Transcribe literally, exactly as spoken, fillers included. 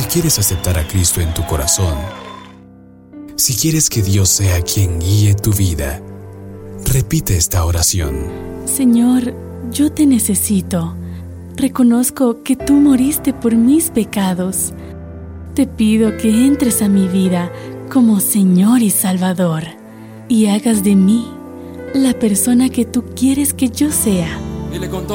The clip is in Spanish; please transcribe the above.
Si quieres aceptar a Cristo en tu corazón, si quieres que Dios sea quien guíe tu vida, repite esta oración. Señor, yo te necesito. Reconozco que tú moriste por mis pecados. Te pido que entres a mi vida como Señor y Salvador y hagas de mí la persona que tú quieres que yo sea. Dile con todo.